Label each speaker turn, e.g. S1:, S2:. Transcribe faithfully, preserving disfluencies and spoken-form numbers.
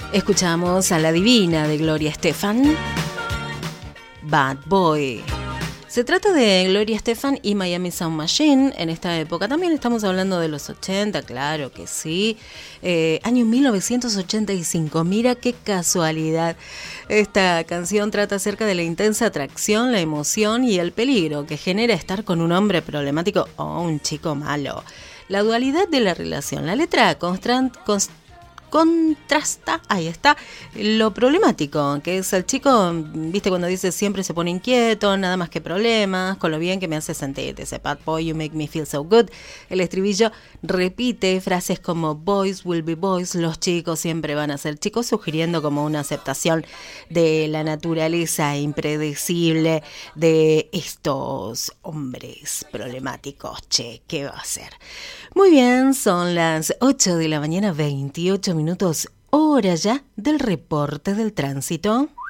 S1: Escuchamos a La Divina de Gloria Estefan, Bad Boy. Se trata de Gloria Estefan y Miami Sound Machine en esta época. También estamos hablando de los ochenta, claro que sí. Eh, año mil novecientos ochenta y cinco, mira qué casualidad. Esta canción trata acerca de la intensa atracción, la emoción y el peligro que genera estar con un hombre problemático o un chico malo. La dualidad de la relación. La letra constan- const- contrasta, ahí está, lo problemático, que es el chico, viste cuando dice siempre se pone inquieto, nada más que problemas, con lo bien que me hace sentir, dice bad boy, you make me feel so good. El estribillo repite frases como boys will be boys, los chicos siempre van a ser chicos, sugiriendo como una aceptación de la naturaleza impredecible de estos hombres problemáticos. Che, ¿qué va a hacer? Muy bien, son las ocho de la mañana, veintiocho minutos, hora ya del reporte del tránsito.